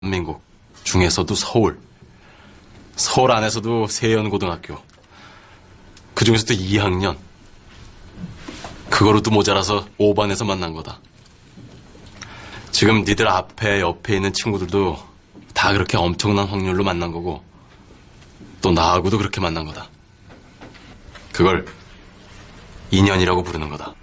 대한민국 중에서도 서울 안에서도 세연고등학교, 그 중에서도 2학년, 그거로도 모자라서 5반에서 만난 거다. 지금 니들 앞에 옆에 있는 친구들도 다 그렇게 엄청난 확률로 만난 거고, 또 나하고도 그렇게 만난 거다. 그걸 인연이라고 부르는 거다.